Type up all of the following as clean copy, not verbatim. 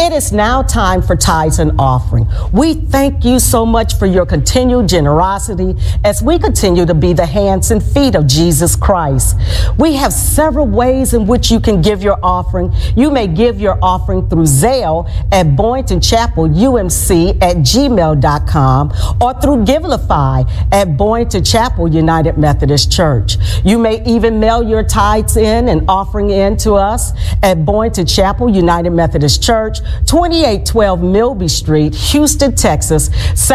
It is now time for tithes and offering. We thank you so much for your continued generosity as we continue to be the hands and feet of Jesus Christ. We have several ways in which you can give your offering. You may give your offering through Zelle at Boynton Chapel UMC at gmail.com or through Givelify at Boynton Chapel United Methodist Church. You may even mail your tithes in and offering in to us at Boynton Chapel United Methodist Church, 2812 Milby Street, Houston, Texas,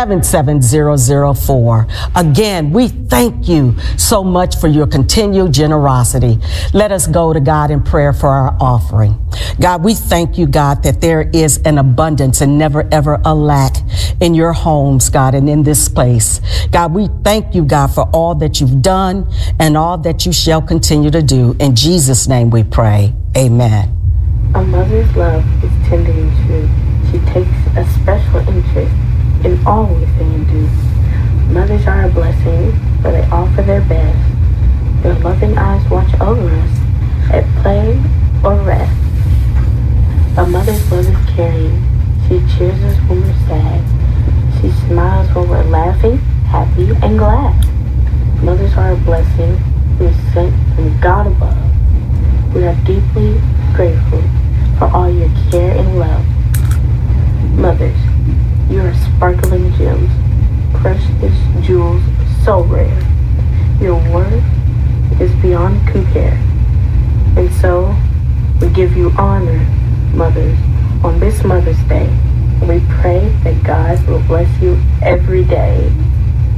77004. Again, we thank you so much for your continued generosity. Let us go to God in prayer for our offering. God, we thank you, God, that there is an abundance and never ever a lack in your homes, God, and in this place. God, we thank you, God, for all that you've done and all that you shall continue to do. In Jesus' name we pray. Amen. A mother's love is tender and true. She takes a special interest in all we say and do. Mothers are a blessing, for they offer their best. Their loving eyes watch over us at play or rest. A mother's love is caring. She cheers us when we're sad. She smiles when we're laughing, happy, and glad. Mothers are a blessing who is sent from God above. We are deeply grateful for all your care and love. Mothers, you are sparkling gems, precious jewels so rare. Your worth is beyond compare. And so, we give you honor, mothers, on this Mother's Day. We pray that God will bless you every day.